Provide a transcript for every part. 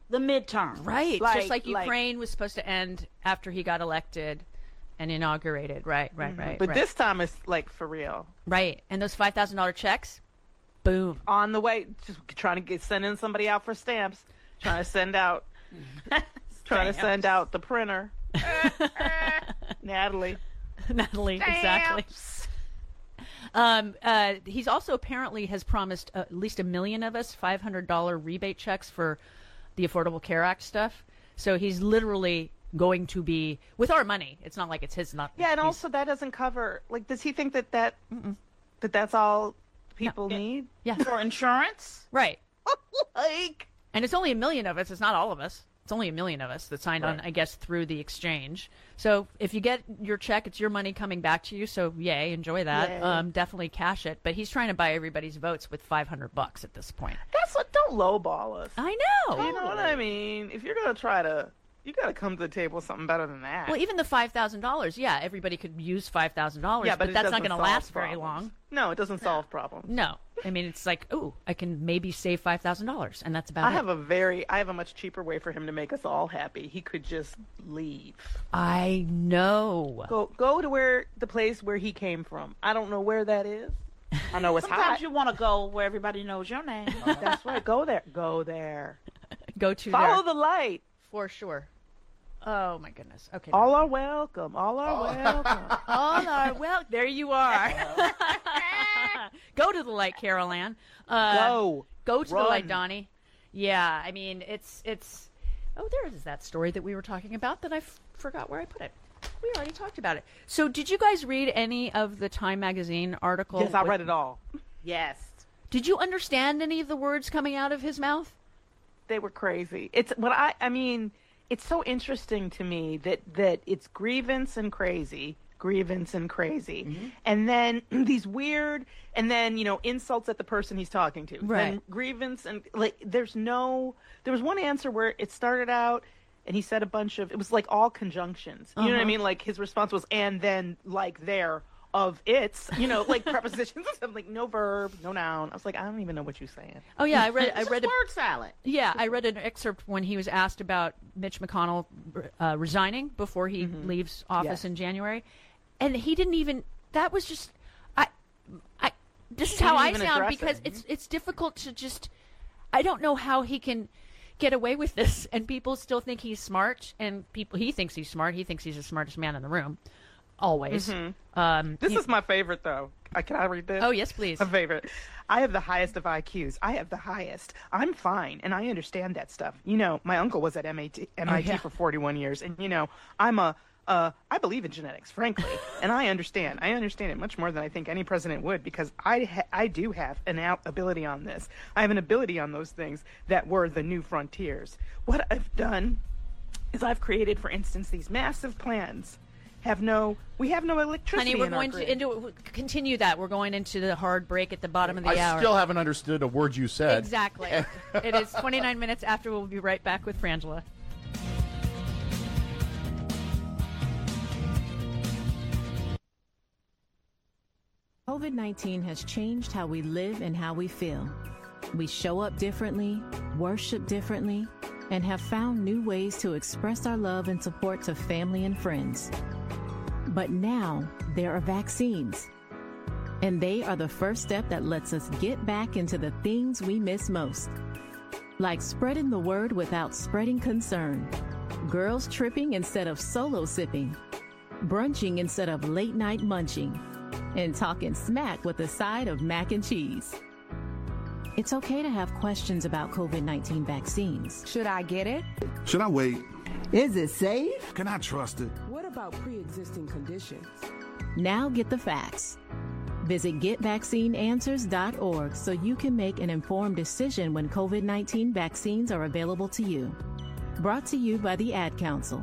the midterm. Right. Just like Ukraine was supposed to end after he got elected and inaugurated. Right. But this time it's like for real. Right. And those $5,000 checks, boom. On the way, just trying to sending somebody out for stamps, trying to send out the printer. Natalie, exactly. He's also apparently has promised at least 1 million of us $500 rebate checks for the Affordable Care Act stuff. So he's literally going to be with our money. It's not like it's his. Not yeah, and also that doesn't cover. Like, does he think that's all people need? Yeah, for insurance, right? Like, and it's only 1 million of us. It's not all of us. It's only 1 million of us that signed on, I guess, through the exchange. So if you get your check, it's your money coming back to you. So yay, enjoy that. Yay. Definitely cash it. But he's trying to buy everybody's votes with $500 at this point. That's what. Don't lowball us. I know. You know what I mean? If you're gonna try to, you got to come to the table with something better than that. Well, even the $5,000, yeah, everybody could use $5,000. Yeah, but that's not going to last very long. No, it doesn't solve problems. No, I mean it's like, oh, I can maybe save $5,000, and that's about it. I have a much cheaper way for him to make us all happy. He could just leave. I know. Go to the place where he came from. I don't know where that is. I know it's Sometimes hot. you want to go where everybody knows your name. That's right. Go there. Go there. Follow the light. For sure. Oh my goodness. Okay. All are welcome. All are welcome. All are well. There you are. Go to the light, Carol Ann. Go to the light, Donnie. Yeah. I mean, it's. Oh, there is that story that we were talking about that I forgot where I put it. We already talked about it. So, did you guys read any of the Time Magazine article? Yes, I read it all. Yes. Did you understand any of the words coming out of his mouth? They were crazy. It's what I mean. It's so interesting to me that it's grievance and crazy, Mm-hmm. and then these weird, and then insults at the person he's talking to. Right. Then grievance and there was one answer where it started out. And he said it was like all conjunctions. You know what I mean? Like his response was, and then like there of its, like prepositions and stuff, like no verb, no noun. I was like, I don't even know what you're saying. Oh yeah, I read word salad. Yeah, I read an excerpt when he was asked about Mitch McConnell resigning before he leaves office in January. And he didn't even, that was just, this is how I sound because it's difficult to just, I don't know how he can get away with this, and people still think he's smart, and he thinks he's smart. He thinks he's the smartest man in the room, always. This is my favorit, though. Can I read this? Oh, yes, please. My favorite. I have the highest of IQs. I have the highest. I'm fine, and I understand that stuff. My uncle was at MIT for 41 years, and I believe in genetics, frankly, and I understand. I understand it much more than I think any president would, because I do have an ability on this. I have an ability on those things that were the new frontiers. What I've done is I've created, for instance, these massive plans. We have no electricity. Honey, we're going to continue that. We're going into the hard break at the bottom of the hour. I still haven't understood a word you said. Exactly. It is 29 minutes after. We'll be right back with Frangela. COVID-19 has changed how we live and how we feel. We show up differently, worship differently, and have found new ways to express our love and support to family and friends. But now there are vaccines, and they are the first step that lets us get back into the things we miss most, like spreading the word without spreading concern, girls tripping instead of solo sipping, brunching instead of late night munching, and talking smack with a side of mac and cheese. It's okay to have questions about COVID-19 vaccines. Should I get it? Should I wait? Is it safe? Can I trust it? What about pre-existing conditions? Now get the facts. Visit GetVaccineAnswers.org so you can make an informed decision when COVID-19 vaccines are available to you. Brought to you by the Ad Council.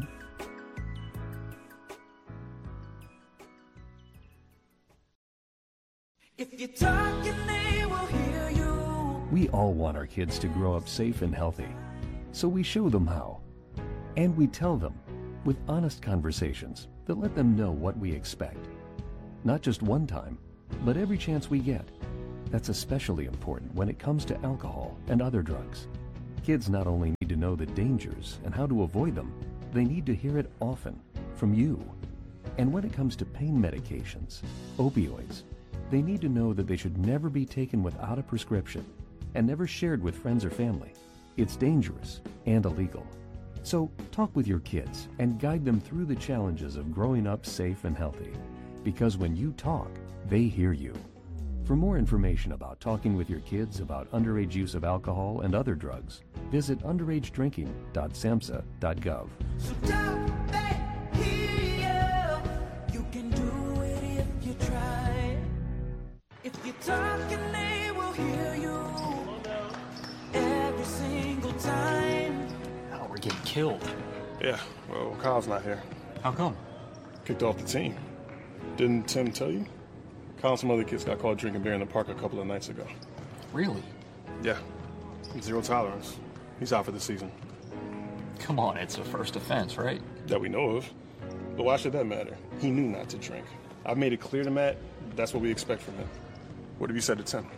If you're talking, they will hear you. We all want our kids to grow up safe and healthy, so we show them how. And we tell them with honest conversations that let them know what we expect. Not just one time, but every chance we get. That's especially important when it comes to alcohol and other drugs. Kids not only need to know the dangers and how to avoid them, they need to hear it often from you. And when it comes to pain medications, opioids, they need to know that they should never be taken without a prescription and never shared with friends or family. It's dangerous and illegal. So talk with your kids and guide them through the challenges of growing up safe and healthy. Because when you talk, they hear you. For more information about talking with your kids about underage use of alcohol and other drugs, visit underagedrinking.samhsa.gov. So talk back here. You can do it if you try. If you talk and they will hear you every single time. Oh, we're getting killed. Yeah, well, Kyle's not here. How come? Kicked off the team. Didn't Tim tell you? Kyle and some other kids got caught drinking beer in the park a couple of nights ago. Really? Yeah. Zero tolerance. He's out for the season. Come on, it's a first offense, right? That we know of. But why should that matter? He knew not to drink. I've made it clear to Matt that's what we expect from him. What have you said to Tim?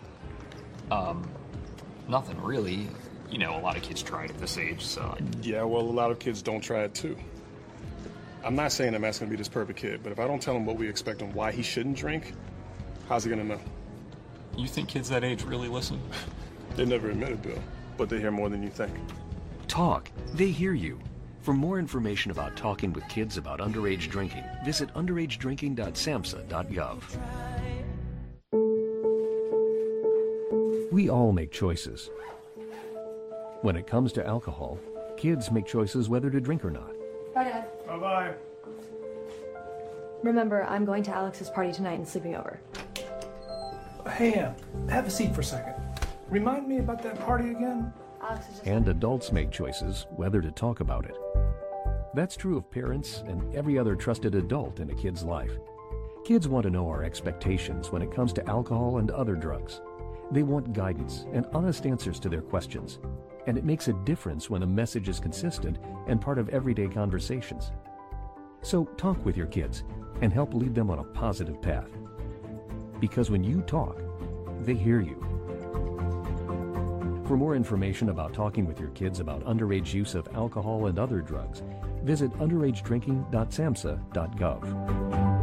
Nothing really. You know, a lot of kids try it at this age, so... Yeah, well, a lot of kids don't try it too. I'm not saying that Matt's gonna be this perfect kid, but if I don't tell him what we expect and why he shouldn't drink, how's he gonna know? You think kids that age really listen? They never admit it, Bill, but they hear more than you think. Talk. They hear you. For more information about talking with kids about underage drinking, visit underagedrinking.samhsa.gov. We all make choices. When it comes to alcohol, kids make choices whether to drink or not. Bye, Dad. Bye-bye. Remember, I'm going to Alex's party tonight and sleeping over. Hey, have a seat for a second. Remind me about that party again? Alex is just... And adults make choices whether to talk about it. That's true of parents and every other trusted adult in a kid's life. Kids want to know our expectations when it comes to alcohol and other drugs. They want guidance and honest answers to their questions. And it makes a difference when the message is consistent and part of everyday conversations. So talk with your kids and help lead them on a positive path. Because when you talk, they hear you. For more information about talking with your kids about underage use of alcohol and other drugs, visit underagedrinking.samhsa.gov.